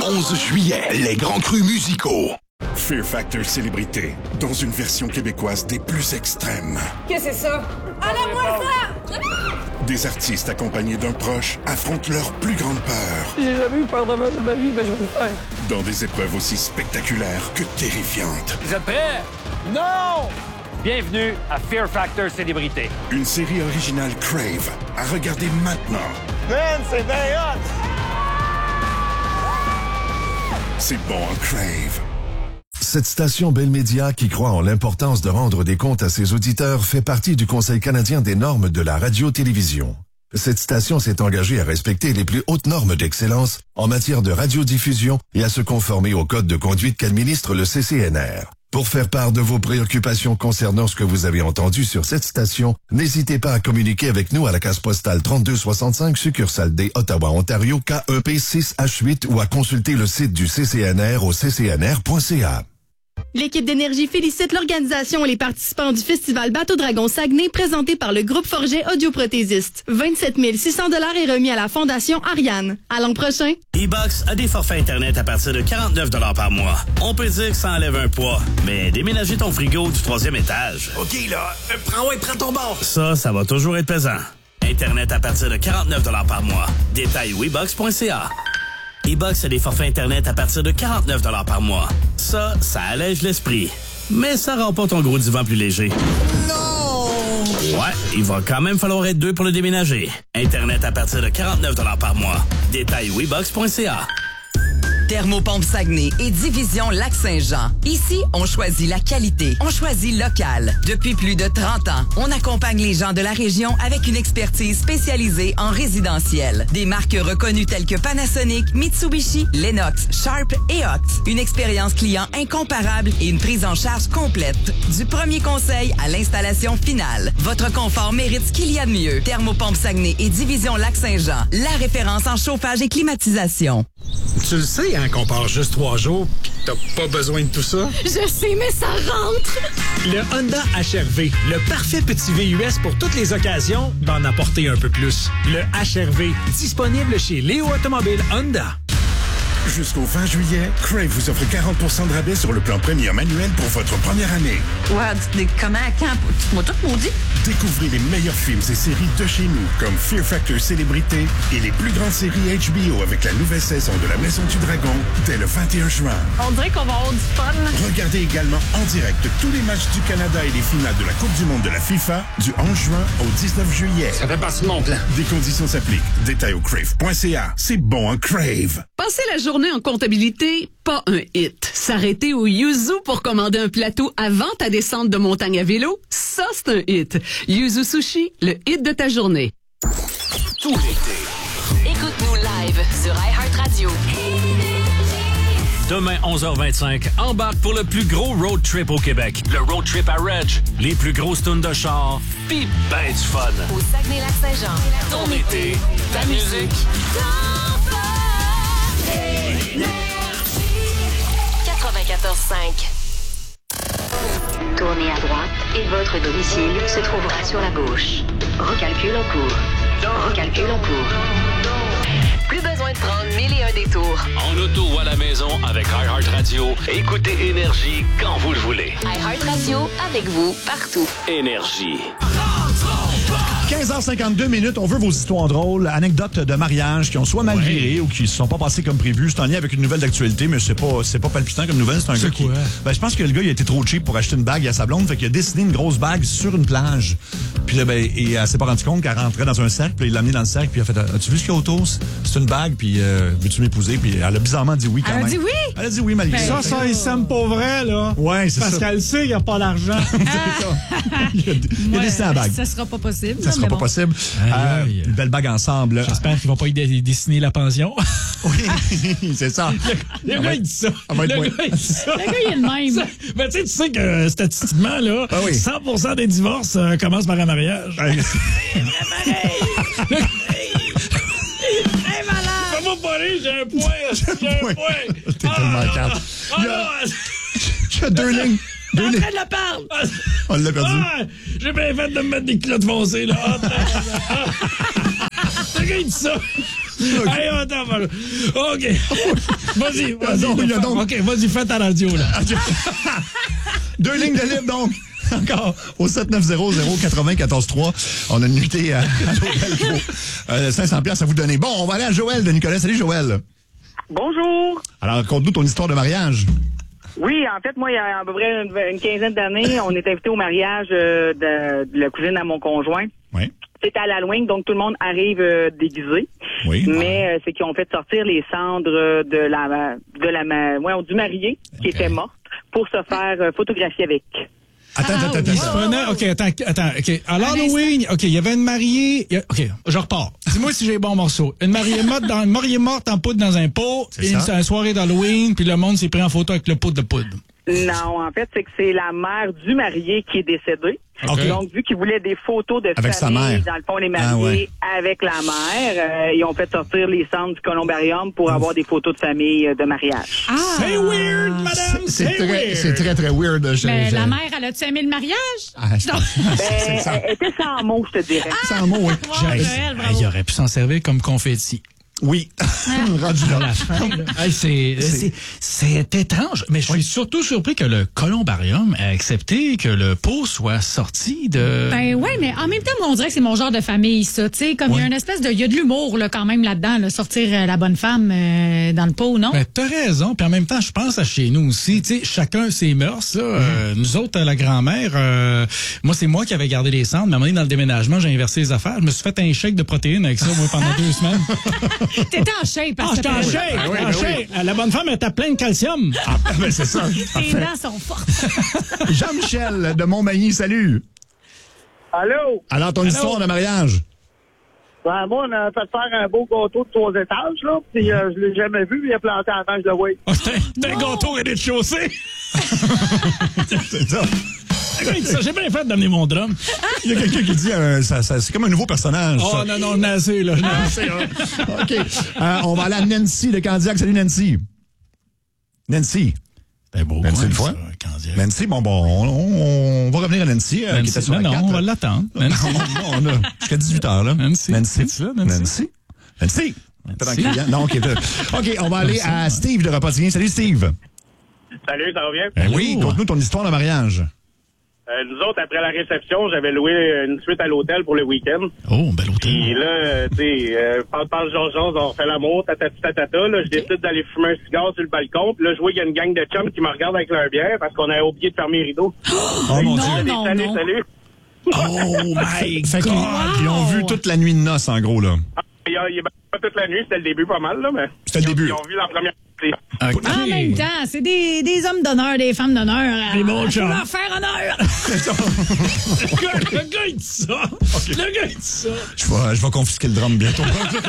11 juillet, les grands crus musicaux. Fear Factor Célébrité, dans une version québécoise des plus extrêmes. Qu'est-ce que c'est ça? Enlève-moi ça! Des artistes accompagnés d'un proche affrontent leur plus grande peur. J'ai jamais eu peur de ma vie, mais je vais le faire. Dans des épreuves aussi spectaculaires que terrifiantes. Vous êtes prêts? Non! Bienvenue à Fear Factor Célébrité. Une série originale Crave à regarder maintenant. Man, c'est bien hot! C'est bon en Crave. Cette station Bell Media, qui croit en l'importance de rendre des comptes à ses auditeurs, fait partie du Conseil canadien des normes de la radio-télévision. Cette station s'est engagée à respecter les plus hautes normes d'excellence en matière de radiodiffusion et à se conformer au code de conduite qu'administre le CCNR. Pour faire part de vos préoccupations concernant ce que vous avez entendu sur cette station, n'hésitez pas à communiquer avec nous à la case postale 3265, succursale D, Ottawa, Ontario, KEP 6H8 ou à consulter le site du CCNR au ccnr.ca. L'équipe d'Énergie félicite l'organisation et les participants du festival Bateau Dragon Saguenay présenté par le groupe Forget Audioprothésiste. 27 600 $ est remis à la Fondation Ariane. À l'an prochain. E-Box a des forfaits Internet à partir de 49 $ par mois. On peut dire que ça enlève un poids, mais déménager ton frigo du 3e étage. OK, là, prends ton bord. Ça va toujours être pesant. Internet à partir de 49 $ par mois. Détail webox.ca. E-Box a des forfaits Internet à partir de 49 $ par mois. Ça allège l'esprit. Mais ça rend pas ton gros divan plus léger. Non! Ouais, il va quand même falloir être deux pour le déménager. Internet à partir de 49 $ par mois. Détail webox.ca. Thermopompe Saguenay et Division Lac-Saint-Jean. Ici, on choisit la qualité. On choisit local. Depuis plus de 30 ans, on accompagne les gens de la région avec une expertise spécialisée en résidentiel. Des marques reconnues telles que Panasonic, Mitsubishi, Lennox, Sharp et Ox. Une expérience client incomparable et une prise en charge complète. Du premier conseil à l'installation finale. Votre confort mérite ce qu'il y a de mieux. Thermopompe Saguenay et Division Lac-Saint-Jean. La référence en chauffage et climatisation. Tu le sais, hein, qu'on part juste 3 jours pis t'as pas besoin de tout ça? Je sais, mais ça rentre! Le Honda HR-V, le parfait petit VUS pour toutes les occasions, d'en apporter un peu plus. Le HR-V, disponible chez Léo Automobile Honda. Jusqu'au 20 juillet, Crave vous offre 40% de rabais sur le plan premier manuel pour votre première année. Ouais, comment, quand? Tu m'as tout maudit? Découvrez les meilleurs films et séries de chez nous, comme Fear Factor Célébrité et les plus grandes séries HBO avec la nouvelle saison de La Maison du Dragon dès le 21 juin. On dirait qu'on va avoir du fun. Regardez également en direct tous les matchs du Canada et les finales de la Coupe du monde de la FIFA du 11 juin au 19 juillet. Ça fait partie de mon plan. Des conditions s'appliquent. Détails au crave.ca. C'est bon en Crave. Passer la journée en comptabilité, pas un hit. S'arrêter au Yuzu pour commander un plateau avant ta descente de montagne à vélo, ça c'est un hit. Yuzu Sushi, le hit de ta journée. Tout l'été. Écoute-nous live sur iHeartRadio. Demain, 11h25, embarque pour le plus gros road trip au Québec. Le road trip à Reg. Les plus grosses tunes de char, pis ben du fun. Au Saguenay-Lac-Saint-Jean. Ton été, ta musique. 94.5. Tournez à droite et votre domicile se trouvera sur la gauche. Recalcul en cours. Recalcul en cours. Plus besoin de prendre 1001 détours. En auto ou à la maison avec iHeartRadio. Écoutez Énergie quand vous le voulez. iHeartRadio avec vous partout. Énergie. 15h52, on veut vos histoires drôles, anecdotes de mariage qui ont soit mal viré ou qui ne se sont pas passées comme prévu. C'est en lien avec une nouvelle d'actualité, mais c'est pas palpitant comme nouvelle. C'est un gars qui... je pense que le gars, il a été trop cheap pour acheter une bague à sa blonde, fait qu'il a dessiné une grosse bague sur une plage. Puis là, et elle s'est pas rendu compte qu'elle rentrait dans un cercle, puis il l'a amené dans le cercle, puis il a fait « As-tu vu ce qu'il y a autour? C'est une bague, puis veux-tu m'épouser? » Puis elle a bizarrement dit oui quand même. Elle a dit oui? Elle a dit oui malgré ça. Ça, il s'aime pas vrai, là. Ouais, c'est ça. Parce qu'elle sait qu'il n'y a pas d'argent. Il a dessiné la bague. Ça sera pas possible. Ça sera pas possible. Une belle bague ensemble. J'espère qu'ils vont pas y dessiner la pension. Oui, c'est ça. Le gars, il dit ça. Le gars, il est le même. Mais tu sais que statistiquement, là, 100% des divorces commencent par un mariage. Fais-moi pas rire, j'ai un point. T'es tellement calme. Il y a 2 lignes. T'es en train de la parle! On l'a perdu. J'ai bien fait de me mettre des culottes foncées, là. Le gars, il dit ça. Allez, attends. OK. Vas-y. OK, vas-y, fais ta radio, là. 2 lignes de libre, donc. Encore au 7900-943. On a une nuitée à l'hôtel Gros. 500$ à vous donner. Bon, on va aller à Joël de Nicolas. Salut, Joël. Bonjour. Alors, raconte-nous ton histoire de mariage. Oui, en fait, moi, il y a à peu près une quinzaine d'années, on est invité au mariage de la cousine à mon conjoint. Oui. C'était à l'Halloween, donc tout le monde arrive déguisé. Oui. Mais c'est qu'ils ont fait sortir les cendres du marié qui était morte pour se faire photographier avec. Attends. OK. À l'Halloween, OK, il y avait une mariée. OK, je repars. Dis-moi si j'ai les bons morceaux. Une mariée morte en poudre dans un pot. C'est une soirée d'Halloween, puis le monde s'est pris en photo avec le pot de poudre. Non, en fait, c'est que c'est la mère du marié qui est décédée. Okay. Donc, vu qu'ils voulaient des photos de avec famille, dans le fond, les mariés avec la mère, ils ont fait sortir les cendres du columbarium pour avoir des photos de famille de mariage. Ah! C'est weird, madame! C'est très, très weird. Mais la mère, elle a-tu aimé le mariage? Elle était sans mots, je te dirais. Sans mots, oui. Il aurait pu s'en servir comme confetti. Oui. Rendu dans la fin. C'est étrange, mais je suis surtout surpris que le columbarium ait accepté que le pot soit sorti de... Ben ouais, mais en même temps, moi, on dirait que c'est mon genre de famille, ça. Tu sais, comme il y a une espèce de... Il y a de l'humour, là, quand même, là-dedans, là, sortir la bonne femme dans le pot, non? Ben, t'as raison. Puis en même temps, je pense à chez nous aussi. Tu sais, chacun ses mœurs, là. Nous autres, la grand-mère, moi, c'est moi qui avais gardé les cendres. Mais à un moment donné, dans le déménagement, j'ai inversé les affaires. Je me suis fait un shake de protéines avec ça, moi, pendant 2 semaines. T'étais en shape. J'étais en shape. La bonne femme était pleine de calcium. Ben c'est ça. Tes dents sont fortes. Jean-Michel de Montmagny, salut. Allô? Alors, ton histoire de mariage? Ben, moi, on a fait faire un beau gâteau de 3 étages, là, puis je l'ai jamais vu, il a planté en face de la way. C'était un gâteau rez-de-chaussée. C'est ça. J'ai bien fait d'amener mon drum. Il y a quelqu'un qui dit c'est comme un nouveau personnage. Oh ça. non, nassé, là. OK. On va aller à Nancy de Candiac. Salut, Nancy. Nancy. C'est beau. Nancy, une fois. Nancy, bon, on va revenir à Nancy. Qui était sur la carte. On va l'attendre. On a jusqu'à 18h, là. Nancy. Nancy. Non, OK, on va aller à Steve de Repentigny. Salut, Steve. Salut, ça va bien? Oui, conte-nous ton histoire de mariage. Nous autres, après la réception, j'avais loué une suite à l'hôtel pour le week-end. Oh, bel hôtel. Puis là, tu sais, pendant Jean-Jean, on refait l'amour, là, je décide d'aller fumer un cigare sur le balcon. Puis là, je vois qu'il y a une gang de chums qui me regardent avec leur bière parce qu'on a oublié de fermer les rideaux. Oh mon Dieu. Salut. Oh my God. Ils ont vu toute la nuit de noces, en gros, là. Pas toute la nuit, c'était le début pas mal, là, mais... C'était le début. Ils ont vu la première partie. Okay. En même temps, c'est des hommes d'honneur, des femmes d'honneur. Des bons chums. Pour leur faire honneur. Le gars, il dit ça. Okay. Le gars, il dit ça. Je vais confisquer le drum bientôt.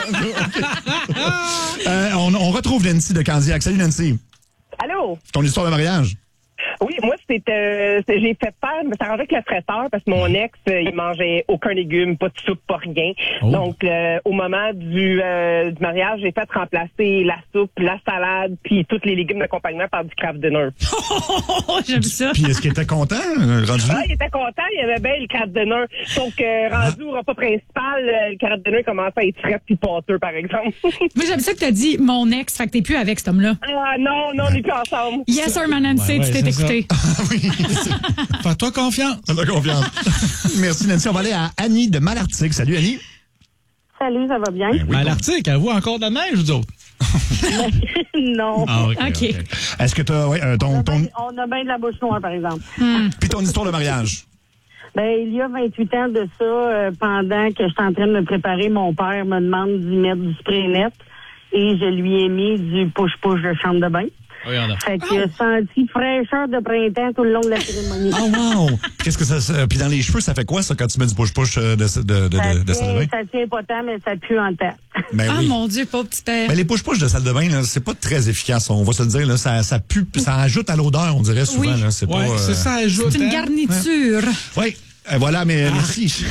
On retrouve Nancy de Candiac. Salut, Nancy. Allô? Ton histoire de mariage? Oui, moi, j'ai fait faire, je me suis arrangé avec le traiteur parce que mon ex, il mangeait aucun légume, pas de soupe, pas rien. Oh. Donc, au moment du mariage, j'ai fait remplacer la soupe, la salade, puis tous les légumes d'accompagnement par du craft dinner. J'aime ça. Puis est-ce qu'il était content, rendu? Ah, il était content, il aimait bien le craft dinner. Donc, rendu au repas principal, le craft dinner commençait à être frais puis pâteux, par exemple. Moi, j'aime ça que t'as dit mon ex, fait que t'es plus avec cet homme-là. Ah non, on n'est plus ensemble. Yes, sir, man, tu t'es écouté. Oui. Fais-toi confiance. Fais-toi confiance. Merci, Nancy. On va aller à Annie de Malartic. Salut, Annie. Salut, ça va bien? Ben oui, Malartic, avez-vous encore de la neige, vous autres? Non. Ah, OK. Est-ce que tu as... On a bien de la bouche noire, par exemple. Puis ton histoire de mariage? Ben, il y a 28 ans de ça, pendant que j'étais en train de me préparer, mon père me demande d'y mettre du spray net et je lui ai mis du push-push de chambre de bain. Fait que j'ai senti fraîcheur de printemps tout le long de la cérémonie. Oh wow! Qu'est-ce que ça... Puis dans les cheveux, ça fait quoi, ça, quand tu mets du push-push de salle de bain? Ça tient pas tant, mais ça pue en temps. Ben oui. Mon Dieu, pauvre petit père. Mais les push-push de salle de bain, là, c'est pas très efficace, on va se le dire. Là, ça pue, ça ajoute à l'odeur, on dirait souvent. Oui. Là, c'est pas, c'est ça, ajoute. C'est une garniture. Oui. Voilà, mais merci.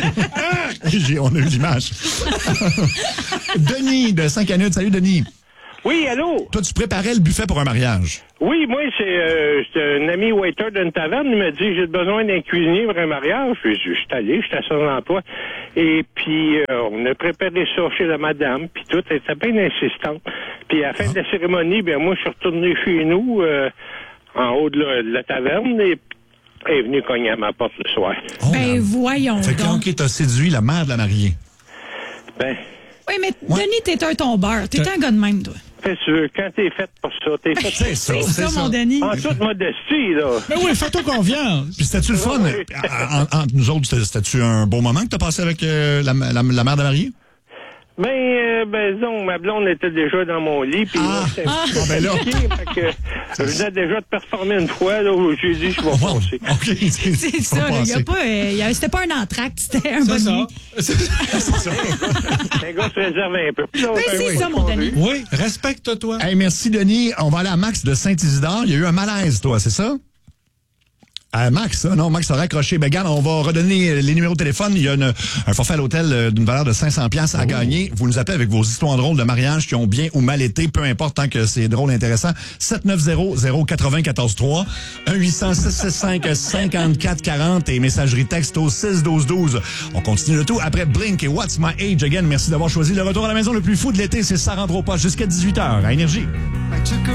On a eu l'image. Denis de Saint-Canude. Salut, Denis. Oui, allô? Toi, tu préparais le buffet pour un mariage. Oui, moi, c'est un ami waiter d'une taverne. Il m'a dit, j'ai besoin d'un cuisinier pour un mariage. Puis, je suis allé, j'étais à son emploi. Et puis, on a préparé ça chez la madame. Puis tout, elle était bien insistante. Puis, à la fin de la cérémonie, ben moi, je suis retourné chez nous, en haut de la taverne. Et elle est venue cogner à ma porte le soir. Voyons fait donc. Fait que t'as séduit la mère de la mariée. Ben... Oui, mais Denis, t'es un tombeur. T'es un gars de même, toi. Qu'est-ce que tu veux? Quand t'es fait pour ça, t'es fait c'est ça. C'est ça, mon Denis. En toute modestie, là. Mais oui, fais-toi confiance. Puis c'était-tu le fun? Entre nous autres, c'était-tu un beau moment que t'as passé avec la mère de la mariée? Disons, ma blonde était déjà dans mon lit, puis moi, j'étais un petit peu fatigué, fait que je venais déjà de performer une fois, là, où j'ai dit, je vais passer. OK. C'est ça, là, c'était pas un entracte, c'était un bon nuit. C'est ça. Un gars se réserve un peu. C'est ça, mon Denis. Oui, respecte-toi. Hey, merci, Denis. On va aller à Max de Saint-Isidore. Il y a eu un malaise, toi, c'est ça? Max, non, Max a raccroché. Ben, regarde, on va redonner les numéros de téléphone. Il y a un forfait à l'hôtel d'une valeur de 500$ à gagner. Vous nous appelez avec vos histoires drôles de mariage qui ont bien ou mal été, peu importe, tant que c'est drôle et intéressant. 790-094-3, 1-800-665-5440 et messagerie texte au 6-12-12. On continue le tout après Blink et What's My Age Again. Merci d'avoir choisi le retour à la maison le plus fou de l'été. C'est Ça rentre au poste jusqu'à 18h à Énergie.